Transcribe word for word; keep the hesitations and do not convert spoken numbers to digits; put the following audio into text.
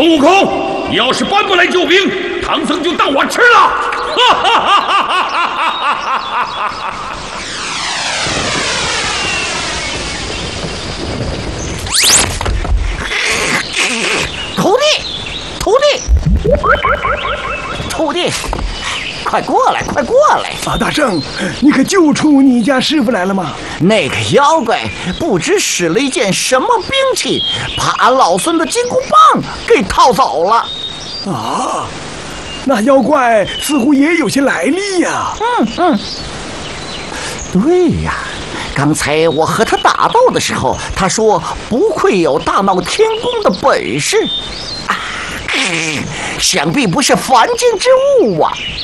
孙悟空，你要是搬不来救兵，唐僧就当我吃了！哈哈哈哈哈哈！ 徒弟，徒弟，徒弟，快过来，快过来！ 啊，大圣，你可救出你家师傅来了吗？ 那个妖怪不知使了一件什么兵器，把俺老孙的金箍棒给套走了。 啊，那妖怪似乎也有些来历呀。 嗯嗯，对呀。刚才我和他打斗的时候，他说不愧有大闹天宫的本事，啊，想必不是凡间之物啊。